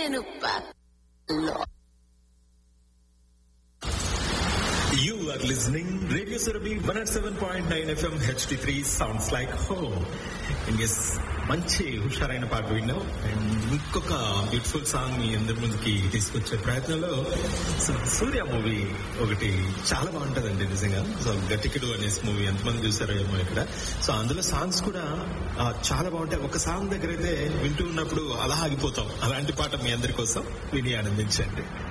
నేను You are listening Radio Surabhi 107.9 FM HD3 sounds like home. Yes, మంచి హుషారైన పాట విన్నాం. అండ్ ఇంకొక బ్యూటిఫుల్ సాంగ్ మీ అందరి ముందుకి తీసుకొచ్చే ప్రయత్నంలో సూర్య మూవీ ఒకటి చాలా బాగుంటదండి నిజంగా. సో గట్టికిడు అనే మూవీ ఎంతమంది చూసారో ఏమో ఇక్కడ. సో అందులో సాంగ్స్ కూడా చాలా బాగుంటాయి. ఒక సాంగ్ దగ్గర అయితే వింటూ ఉన్నప్పుడు అలా ఆగిపోతాం. అలాంటి పాట మీ అందరి కోసం విని ఆనందించండి.